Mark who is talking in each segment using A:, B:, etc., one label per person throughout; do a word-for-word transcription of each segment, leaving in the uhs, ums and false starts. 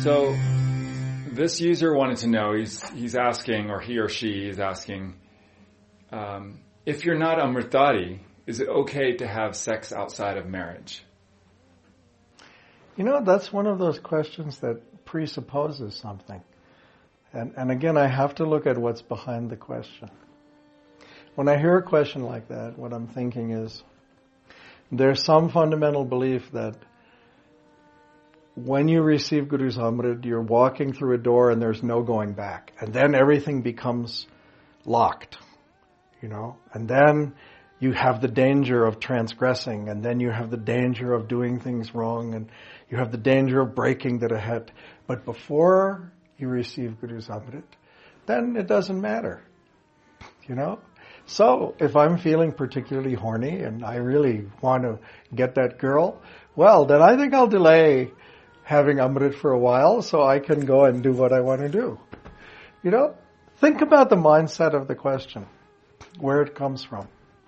A: So this user wanted to know, he's he's asking, or he or she is asking, um, if you're not Amritari, is it okay to have sex outside of marriage?
B: You know, that's one of those questions that presupposes something. And, and again, I have to look at what's behind the question. When I hear a question like that, what I'm thinking is, there's some fundamental belief that when you receive Guru's Amrit, you're walking through a door and there's no going back. And then everything becomes locked, you know. And then you have the danger of transgressing, and then you have the danger of doing things wrong, and you have the danger of breaking the rahat. But before you receive Guru's Amrit, then it doesn't matter, you know. So if I'm feeling particularly horny and I really want to get that girl, well, then I think I'll delay having Amrit for a while so I can go and do what I want to do. You know, think about the mindset of the question, where it comes from.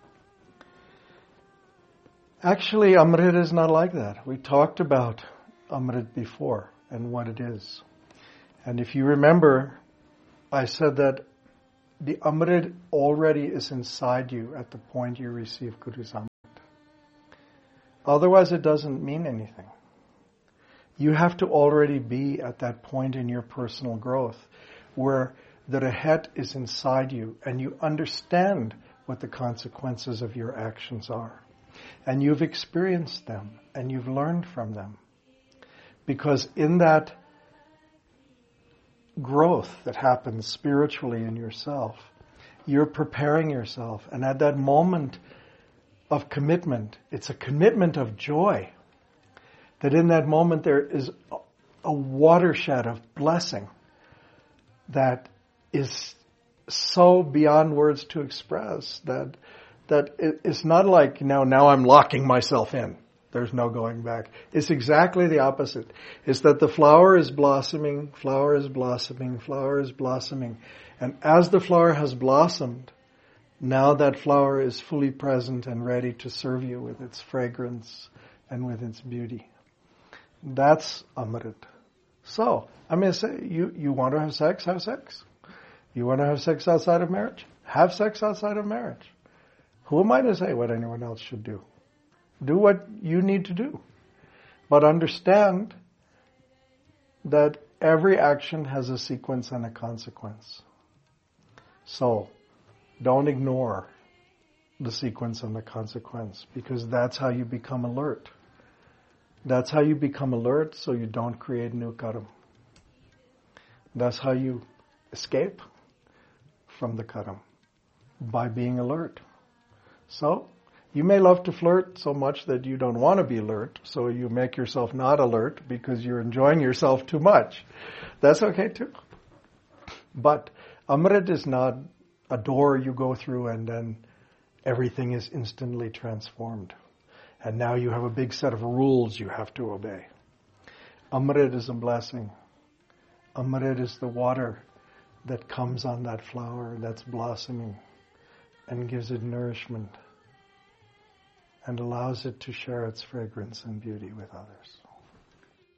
B: Actually, Amrit is not like that. We talked about Amrit before and what it is. And if you remember, I said that the Amrit already is inside you at the point you receive Guru's Amrit. Otherwise, it doesn't mean anything. You have to already be at that point in your personal growth where the rahat is inside you and you understand what the consequences of your actions are. And you've experienced them and you've learned from them. Because in that growth that happens spiritually in yourself, you're preparing yourself. And at that moment of commitment, it's a commitment of joy. That in that moment there is a watershed of blessing that is so beyond words to express that that it's not like, you know, now I'm locking myself in. There's no going back. It's exactly the opposite. It's that the flower is blossoming, flower is blossoming, flower is blossoming. And as the flower has blossomed, now that flower is fully present and ready to serve you with its fragrance and with its beauty. That's Amrit. So, I'm going to say, you, you want to have sex? Have sex. You want to have sex outside of marriage? Have sex outside of marriage. Who am I to say what anyone else should do? Do what you need to do. But understand that every action has a sequence and a consequence. So, don't ignore the sequence and the consequence, because that's how you become alert. That's how you become alert so you don't create new karma. That's how you escape from the karma, by being alert. So, you may love to flirt so much that you don't want to be alert, so you make yourself not alert because you're enjoying yourself too much. That's okay too. But Amrit is not a door you go through and then everything is instantly transformed. And now you have a big set of rules you have to obey. Amrit is a blessing. Amrit is the water that comes on that flower that's blossoming and gives it nourishment and allows it to share its fragrance and beauty with others.